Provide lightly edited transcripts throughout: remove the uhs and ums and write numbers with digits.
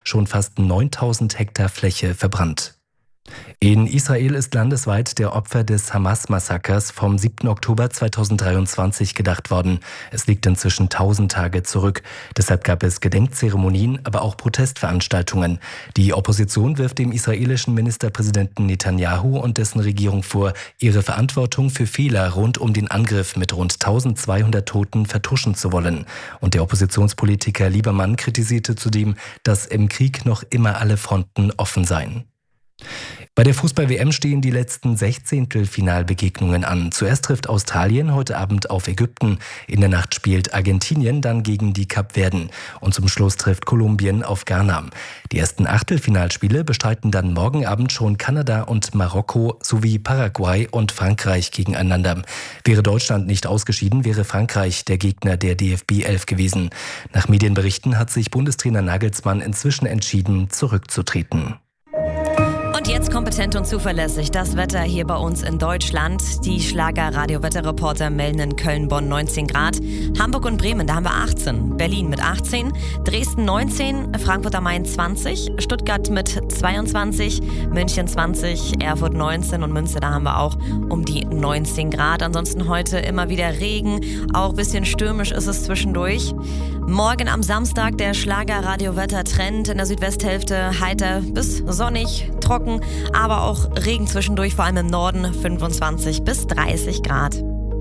schon fast 9000 Hektar Fläche verbrannt. In Israel ist landesweit der Opfer des Hamas-Massakers vom 7. Oktober 2023 gedacht worden. Es liegt inzwischen 1000 Tage zurück. Deshalb gab es Gedenkzeremonien, aber auch Protestveranstaltungen. Die Opposition wirft dem israelischen Ministerpräsidenten Netanyahu und dessen Regierung vor, ihre Verantwortung für Fehler rund um den Angriff mit rund 1200 Toten vertuschen zu wollen. Und der Oppositionspolitiker Liebermann kritisierte zudem, dass im Krieg noch immer alle Fronten offen seien. Bei der Fußball-WM stehen die letzten 16-Finalbegegnungen an. Zuerst trifft Australien heute Abend auf Ägypten. In der Nacht spielt Argentinien dann gegen die Kapverden. Und zum Schluss trifft Kolumbien auf Ghana. Die ersten Achtelfinalspiele bestreiten dann morgen Abend schon Kanada und Marokko sowie Paraguay und Frankreich gegeneinander. Wäre Deutschland nicht ausgeschieden, wäre Frankreich der Gegner der DFB 11 gewesen. Nach Medienberichten hat sich Bundestrainer Nagelsmann inzwischen entschieden, zurückzutreten. Und jetzt kompetent und zuverlässig das Wetter hier bei uns in Deutschland. Die Schlager-Radio-Wetterreporter melden in Köln, Bonn 19 Grad. Hamburg und Bremen, da haben wir 18. Berlin mit 18. Dresden 19. Frankfurt am Main 20. Stuttgart mit 22. München 20. Erfurt 19. Und Münster, da haben wir auch um die 19 Grad. Ansonsten heute immer wieder Regen. Auch ein bisschen stürmisch ist es zwischendurch. Morgen am Samstag der Schlager-Radio-Wetter-Trend. In der Südwesthälfte heiter bis sonnig, trocken. Aber auch Regen zwischendurch, vor allem im Norden, 25 bis 30 Grad.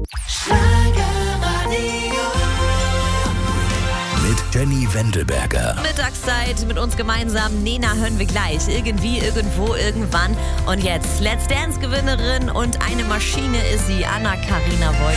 Mit Jenny Wendelberger. Mittagszeit mit uns gemeinsam. Nena hören wir gleich. Irgendwie, irgendwo, irgendwann. Und jetzt Let's Dance-Gewinnerin und eine Maschine ist sie, Anna-Karina Voigt.